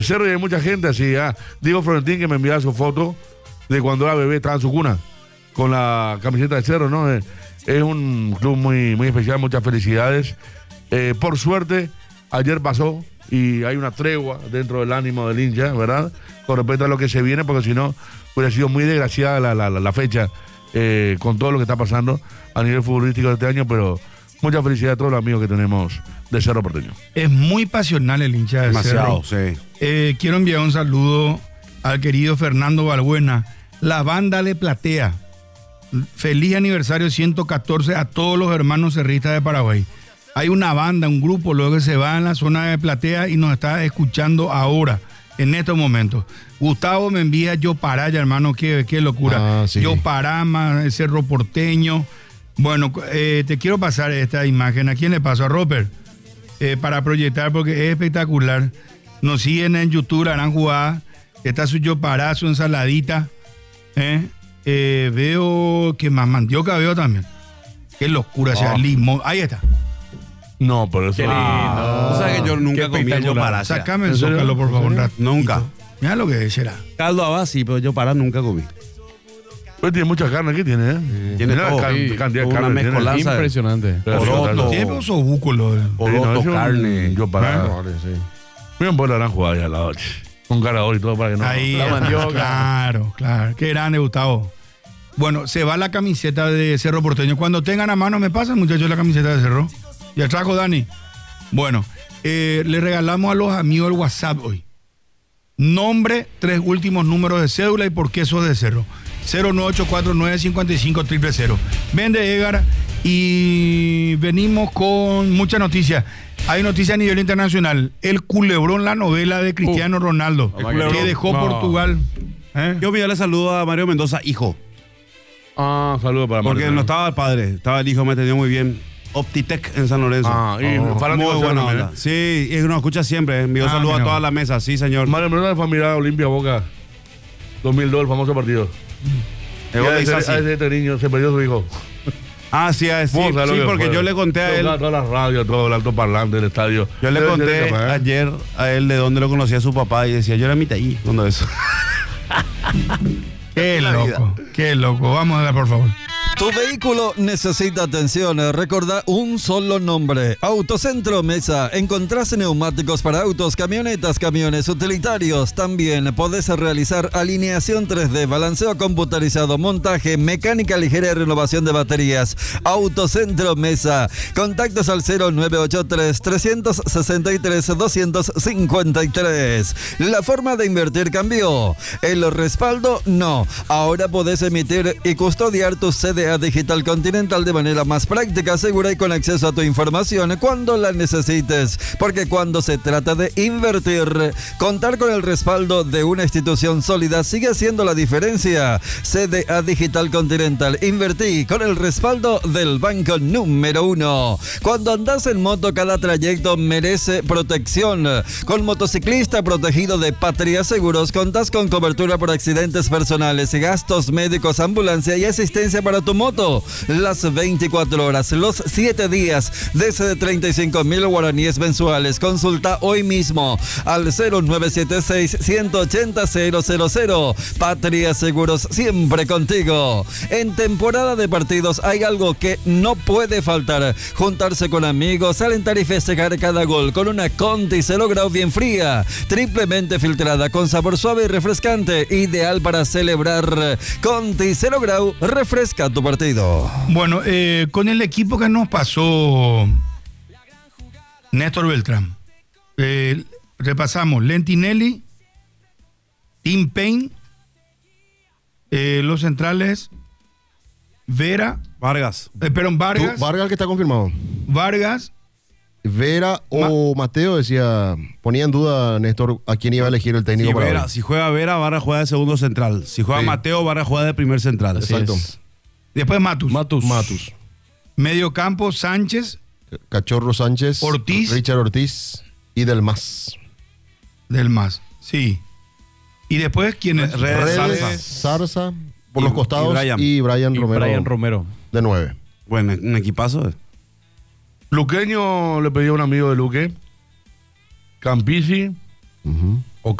Cerro y hay mucha gente así. Diego Florentín que me enviaba su foto de cuando era bebé, estaba en su cuna, con la camiseta del Cerro, ¿no? Es un club muy, muy especial, muchas felicidades. Por suerte, ayer pasó y hay una tregua dentro del ánimo del hincha, ¿verdad? Con respecto a lo que se viene, porque si no, hubiera sido muy desgraciada la fecha con todo lo que está pasando a nivel futbolístico de este año, pero mucha felicidad a todos los amigos que tenemos de Cerro Porteño. Es muy pasional el hincha de Demasiado, Cerro. sí. Quiero enviar un saludo al querido Fernando Balbuena. La banda Le Platea. Feliz aniversario 114 a todos los hermanos cerristas de Paraguay. Hay una banda, un grupo, luego que se va en la zona de Platea y nos está escuchando ahora, en estos momentos. Gustavo me envía Yo Pará, hermano, qué locura. Sí. Yo Pará, Cerro Porteño. Bueno, te quiero pasar esta imagen. ¿A quién le paso? A Roper. Para proyectar, porque es espectacular. Nos siguen en YouTube, la gran jugada. Está su Yo Pará, su ensaladita. Veo que más mandioca veo también. Qué locura, sea limón. Ahí está. No, pero eso... O sea que yo nunca comí yo para. Sácame el zócalo, por favor, un rato. Nunca. Mira lo que será. Caldo habas sí, pero yo para nunca comí. Pues tiene mucha carne, ¿qué tiene? Tiene Mira todo. Cantidad de Una carne. mezcolanza. Impresionante. Poroto. Tiene un sobúculo. Poroto, carne. Yo para... Sí. Miren por la gran jugada ahí al lado, con cargador y todo para que no... Ahí. La mandioca. Claro. Qué grande, Gustavo. Bueno, se va la camiseta de Cerro Porteño. Cuando tengan a mano, me pasan, muchachos, la camiseta de Cerro. Ya trajo Dani. Bueno, le regalamos a los amigos el WhatsApp hoy. Nombre, 3 últimos números de cédula y por qué sos de Cerro. 098495500. Vende Edgar y venimos con muchas noticias. Hay noticias a nivel internacional. El Culebrón, la novela de Cristiano Ronaldo, que dejó Portugal. Yo le saludo a Mario Mendoza, hijo. Saludos para Porque Mario. no estaba el padre, estaba el hijo, me atendió muy bien. Optitec en San Lorenzo. Y fanático muy de buena Cerro, onda. Sí, y nos escucha siempre. Envío saludos a toda la mesa, sí, señor. Mario Mendoza de familia Olimpia Boca 2002, el famoso partido. Y a ese niño se perdió su hijo. Sí, porque yo le conté a él. Todas las radios, todo el altoparlante del estadio. Yo le conté ayer a él de dónde lo conocía su papá y decía, yo era mitad cuando eso. Qué loco. Vamos a ver, por favor. Tu vehículo necesita atención. Recordá un solo nombre. Autocentro Mesa. Encontrás neumáticos para autos, camionetas, camiones utilitarios. También podés realizar alineación 3D, balanceo computarizado, montaje, mecánica ligera y renovación de baterías. Autocentro Mesa. Contactos al 0983-363-253. La forma de invertir cambió. El respaldo no. Ahora podés emitir y custodiar tu CDA Digital Continental de manera más práctica, segura y con acceso a tu información cuando la necesites. Porque cuando se trata de invertir, contar con el respaldo de una institución sólida sigue haciendo la diferencia. CDA Digital Continental. Invertí con el respaldo del banco número 1. Cuando andás en moto, cada trayecto merece protección. Con Motociclista Protegido de Patria Seguros, contás con cobertura por accidentes personales, gastos médicos, ambulancia y asistencia para tu moto. Las 24 horas, los 7 días, desde 35.000 guaraníes mensuales. Consulta hoy mismo al 0976-180-000. Patria Seguros, siempre contigo. En temporada de partidos hay algo que no puede faltar: juntarse con amigos, alentar y festejar cada gol con una Conti 0 Grau bien fría, triplemente filtrada, con sabor suave y refrescante, ideal para celebrar. Conti 0 Grau refresca tu partido. Bueno, con el equipo que nos pasó Néstor Beltrán, repasamos Lentinelli, Tim Payne, los centrales Vargas. Vargas, el que está confirmado. Vargas, Vera o Mateo, decía, ponía en duda Néstor a quién iba a elegir el técnico para hoy. Si juega Vera, Vargas juega de segundo central. Si juega Mateo, Vargas juega de primer central. Exacto. Después Matus. Medio campo, Sánchez, Cachorro Sánchez, Ortiz, Richard Ortiz y Del Mas. Sí. Y después, ¿quién es? Redes, Zarza, por los costados, y Brian Romero. De 9. Bueno, un equipazo. Luqueño le pedí a un amigo de Luque. Campisi, Ujú.